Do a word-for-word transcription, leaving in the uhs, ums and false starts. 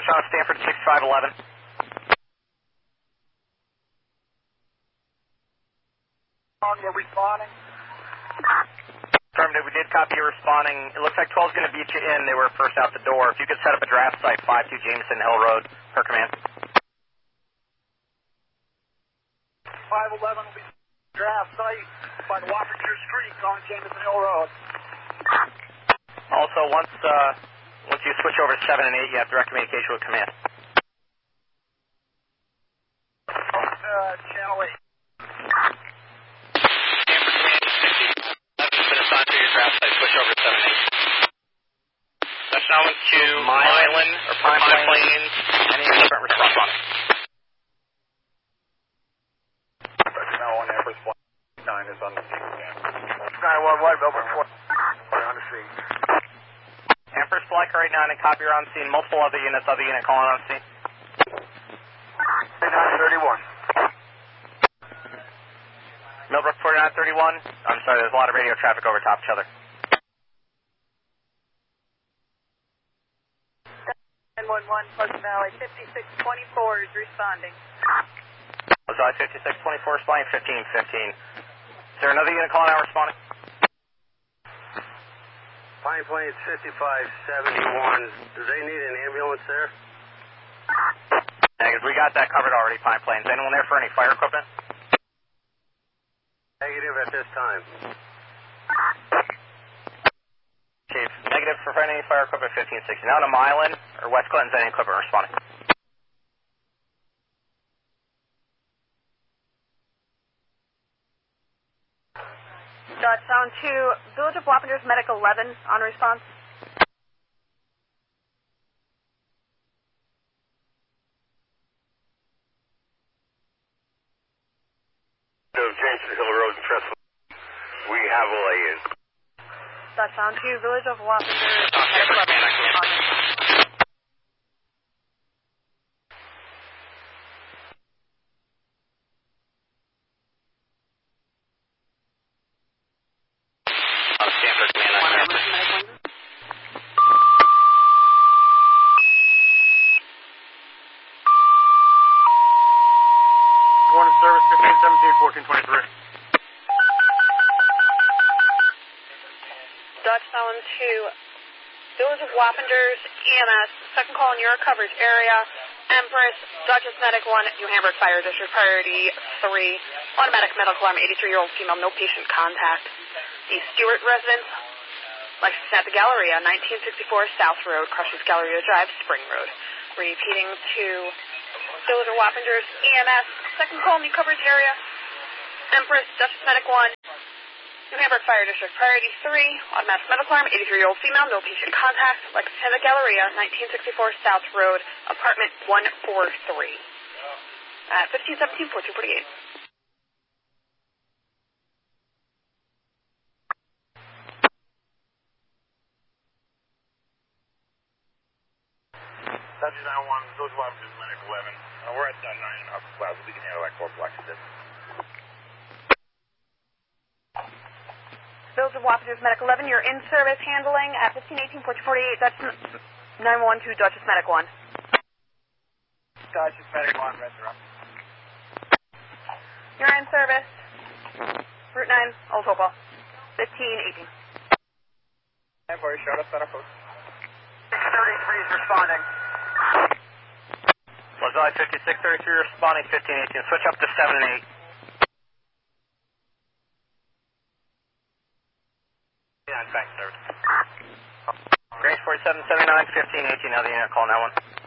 Touchdown Stanford six five eleven. We're responding. Affirmative, we did copy you responding. It looks like twelve's going to beat you in. They were first out the door. If you could set up a draft site, five two Jameson Hill Road, per command. five eleven will be draft site by the Wappinger Street on Jameson Hill Road. Also, once uh, once you switch over to seven and eight, you have direct communication with command. Uh, channel eight. Switch over to seven eight. Touchdown to Milan or Pine Plains. Any equipment responding. Touchdown one, Empress one nine is on the scene. nine one one, Melbourne four. On the scene. Empress Flight right now and copy, you're on scene. Multiple other units, other unit calling on scene. nine thirty-one. Millbrook forty-nine thirty-one. I'm sorry, there's a lot of radio traffic over top each other. nine one one, Pleasant Valley, fifty-six twenty-four is responding. Pleasant Valley fifty-six twenty-four responding, fifteen fifteen. Is there another unit calling out responding? Pine Plains fifty-five seventy-one. Do they need an ambulance there? Negative, we got that covered already, Pine Plains. Anyone there for any fire equipment? Negative at this time. Chief, negative for any fire equipment fifteen sixty. Now to Milan or West Clinton's, any equipment responding? Dodge Sound two, Village of Wappingers Medic eleven on response. Jameson Hill Road and Trestle. We have a lay-in. Dodge Sound two, Village of Wappingers Medic eleven on response. Stanford, command, I Stanford. Morning service, fifteen seventeen, fourteen twenty-three. Dodge Sound two, Village of Wappingers E M S, second call in your coverage area. Empress, Dodgers Medic one, New Hamburg Fire District, priority three. Automatic medical alarm, eighty-three-year-old female, no patient contact. The Stewart residence, Lexington at the Galleria, nineteen sixty-four South Road, Crushers Galleria Drive, Spring Road. Repeating to Village of Wappingers E M S, second call in the coverage area. Empress, Dutchess Medic one, New Hamburg Fire District, priority three. Automatic medical alarm, eighty-three-year-old female, no patient contact. Lexington at the Galleria, nineteen sixty-four South Road, apartment one forty-three. At fifteen seventeen, fourteen forty-eight. That's nine one, those Wappingers Medic eleven. Uh, we're at uh, nine and up clouds. We can handle that call for Lexington. Village of Wappingers Medic eleven, you're in service handling at fifteen eighteen, fourteen forty-eight. That's nine one two, Dutchess Medic one. Dodgers Medic one, red zero. You're in service. Route nine, Old Hopewell. fifteen eighteen. And for your shut up, set up. six thirty-three is responding. Lazai fifty-six thirty-three responding, fifteen eighteen. Switch up to seven and eight. Yeah, thanks, sir. Grange forty-seven seventy-nine, fifteen eighteen. Now the unit call now one.